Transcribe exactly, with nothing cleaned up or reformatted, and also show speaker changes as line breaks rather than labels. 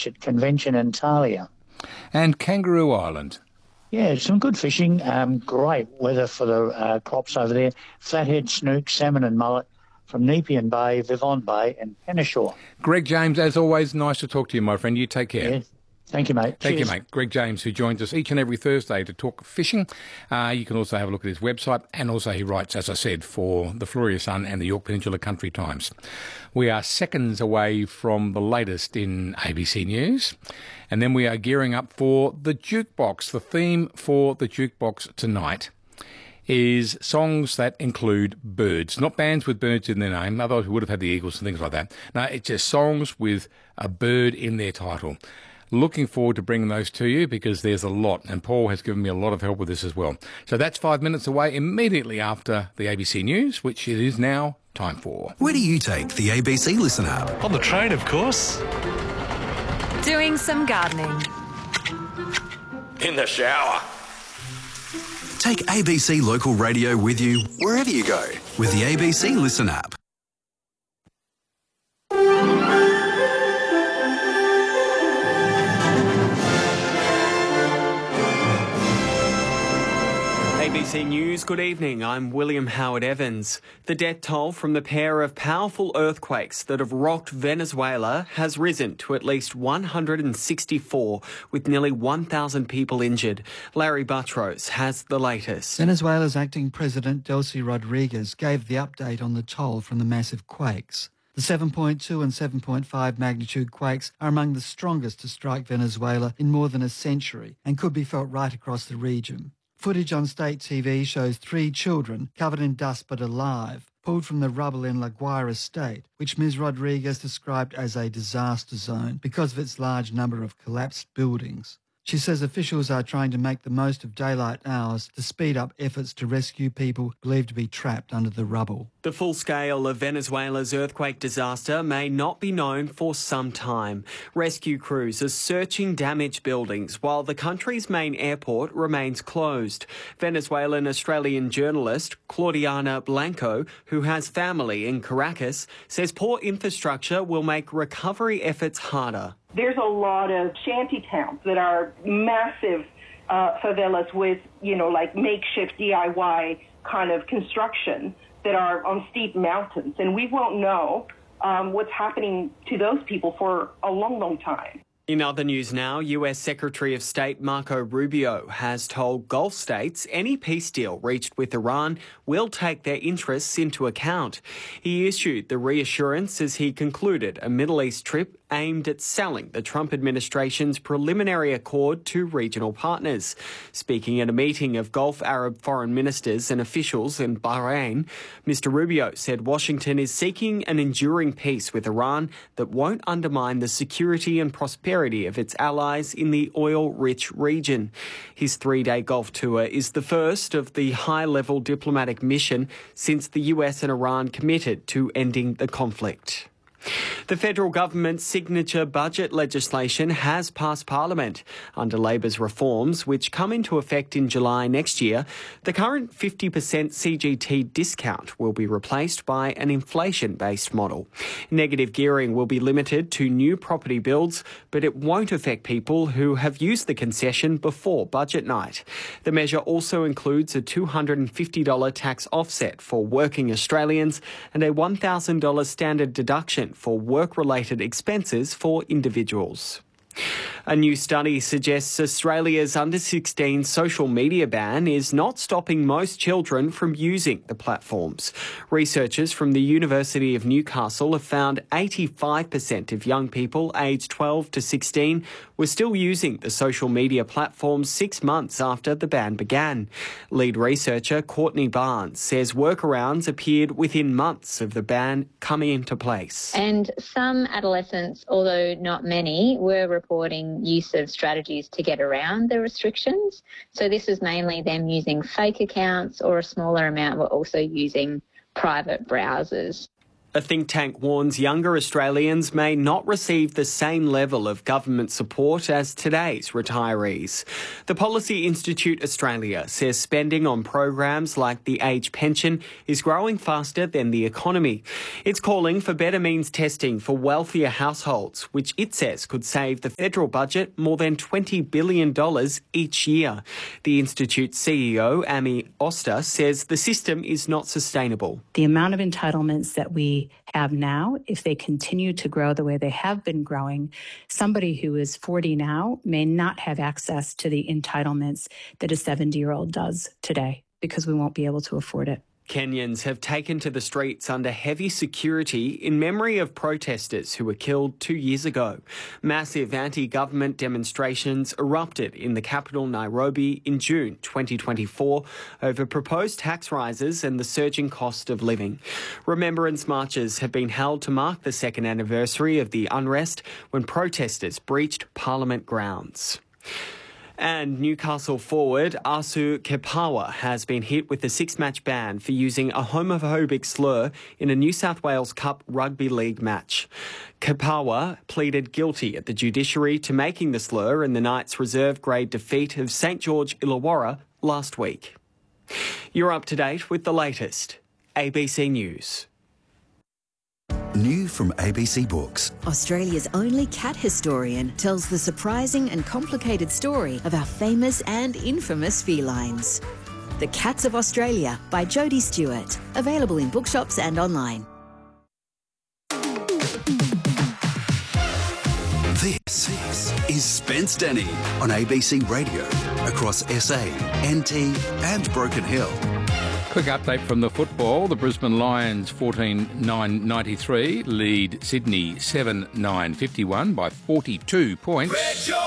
Beach at Convention in Talia.
And Kangaroo Island.
Yeah, some good fishing. Um, great weather for the uh, crops over there. Flathead, snook, salmon and mullet from Nepean Bay, Vivon Bay and Penneshaw.
Greg James, as always, nice to talk to you, my friend. You take care.
Yeah. Thank you, mate.
Thank
Cheers.
you, mate. Greg James, who joins us each and every Thursday to talk fishing. Uh, you can also have a look at his website, and also he writes, as I said, for the Floria Sun and the York Peninsula Country Times. We are seconds away from the latest in A B C News, and then we are gearing up for the Jukebox. The theme for the Jukebox tonight is songs that include birds, not bands with birds in their name, otherwise we would have had the Eagles and things like that. No, it's just songs with a bird in their title. Looking forward to bringing those to you because there's a lot, and Paul has given me a lot of help with this as well. So that's five minutes away immediately after the A B C News, which it is now time for.
Where do you take the A B C Listen app?
On the train, of course.
Doing some gardening.
In the shower.
Take A B C Local Radio with you wherever you go with the A B C Listen app.
A B C News, good evening. I'm William Howard Evans. The death toll from the pair of powerful earthquakes that have rocked Venezuela has risen to at least one hundred sixty-four, with nearly one thousand people injured. Larry Buttrose has the latest.
Venezuela's acting president, Delcy Rodriguez, gave the update on the toll from the massive quakes. The seven point two and seven point five magnitude quakes are among the strongest to strike Venezuela in more than a century and could be felt right across the region. Footage on state T V shows three children, covered in dust but alive, pulled from the rubble in La Guaira state, which Miz Rodriguez described as a disaster zone because of its large number of collapsed buildings. She says officials are trying to make the most of daylight hours to speed up efforts to rescue people believed to be trapped under the rubble.
The full scale of Venezuela's earthquake disaster may not be known for some time. Rescue crews are searching damaged buildings while the country's main airport remains closed. Venezuelan Australian journalist Claudiana Blanco, who has family in Caracas, says poor infrastructure will make recovery efforts harder.
There's a lot of shanty towns that are massive uh, favelas with, you know, like makeshift D I Y kind of construction that are on steep mountains. And we won't know um, what's happening to those people for a long, long time.
In other news now, U S Secretary of State Marco Rubio has told Gulf states any peace deal reached with Iran will take their interests into account. He issued the reassurance as he concluded a Middle East trip aimed at selling the Trump administration's preliminary accord to regional partners. Speaking at a meeting of Gulf Arab foreign ministers and officials in Bahrain, Mister Rubio said Washington is seeking an enduring peace with Iran that won't undermine the security and prosperity of its allies in the oil-rich region. His three-day Gulf tour is the first of the high-level diplomatic mission since the U S and Iran committed to ending the conflict. The federal government's signature budget legislation has passed Parliament. Under Labor's reforms, which come into effect in July next year, the current fifty percent C G T discount will be replaced by an inflation-based model. Negative gearing will be limited to new property builds, but it won't affect people who have used the concession before budget night. The measure also includes a two hundred fifty dollars tax offset for working Australians and a one thousand dollars standard deduction for work-related expenses for individuals. A new study suggests Australia's under sixteen social media ban is not stopping most children from using the platforms. Researchers from the University of Newcastle have found eighty-five percent of young people aged twelve to sixteen were still using the social media platforms six months after the ban began. Lead researcher Courtney Barnes says workarounds appeared within months of the ban coming into place.
And some adolescents, although not many, were reporting use of strategies to get around the restrictions. So this is mainly them using fake accounts, or a smaller amount were also using private browsers.
A think tank warns younger Australians may not receive the same level of government support as today's retirees. The Policy Institute Australia says spending on programs like the age pension is growing faster than the economy. It's calling for better means testing for wealthier households, which it says could save the federal budget more than twenty billion dollars each year. The Institute's C E O, Amy Oster, says the system is not sustainable.
The amount of entitlements that we have now, if they continue to grow the way they have been growing, somebody who is forty now may not have access to the entitlements that a seventy-year-old does today because we won't be able to afford it.
Kenyans have taken to the streets under heavy security in memory of protesters who were killed two years ago. Massive anti-government demonstrations erupted in the capital Nairobi in June twenty twenty-four over proposed tax rises and the surging cost of living. Remembrance marches have been held to mark the second anniversary of the unrest when protesters breached Parliament grounds. And Newcastle forward Asu Kepawa has been hit with a six-match ban for using a homophobic slur in a New South Wales Cup Rugby League match. Kepawa pleaded guilty at the judiciary to making the slur in the Knights' reserve grade defeat of St George Illawarra last week. You're up to date with the latest. A B C News.
New from A B C Books.
Australia's only cat historian tells the surprising and complicated story of our famous and infamous felines. The Cats of Australia by Jodie Stewart. Available in bookshops and online.
This is Spence Denny on A B C Radio across S A, N T and Broken Hill.
Quick update from the football. The Brisbane Lions fourteen nine ninety-three lead Sydney seven nine fifty-one by forty-two points.